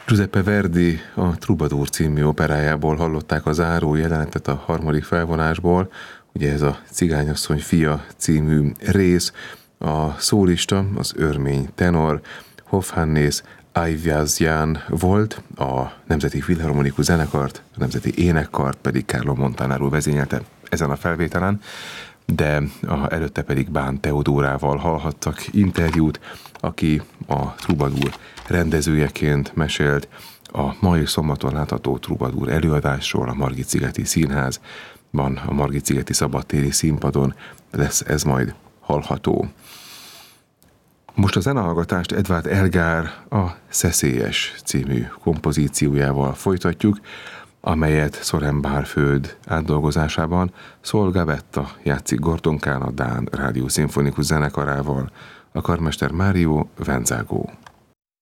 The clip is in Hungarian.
Giuseppe Verdi a Troubadour című operájából hallották a záró jelenetet a harmadik felvonásból, ugye ez a Cigányasszony fia című rész, a szólista, az örmény tenor, Hofhannes Ayvazyan volt, a Nemzeti Filharmonikus Zenekart, a Nemzeti Énekkart pedig Carlo Montanaro vezényelte ezen a felvételen, de előtte pedig Bán Teodórával hallhattak interjút, aki a Troubadour rendezőjeként mesélt a mai szombaton látható Troubadour előadásról a Margit-szigeti Színházban, a Margit-szigeti szabadtéri színpadon lesz ez majd hallható. Most a zenehallgatást Edvard Elgar a Szeszélyes című kompozíciójával folytatjuk, amelyet Soren Barfoed átdolgozásában Sol Gavetta játszik Gordonkán a Dán Rádió Szimfonikus Zenekarával, a karmester Mário Venzago.